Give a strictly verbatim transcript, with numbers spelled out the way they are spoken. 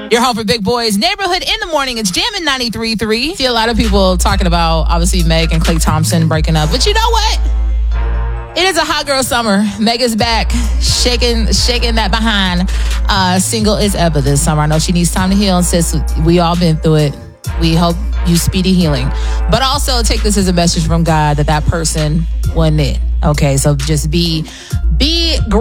You're home for Big Boys Neighborhood in the morning. It's jamming ninety-three point three. See a lot of people talking about, obviously, Meg and Klay Thompson breaking up. But you know what? It is a hot girl summer. Meg is back, shaking shaking that behind. Uh, single as ever this summer. I know she needs time to heal, and sis, we all been through it. We hope you speedy healing. But also take this as a message from God that that person wasn't it. Okay, so just be, be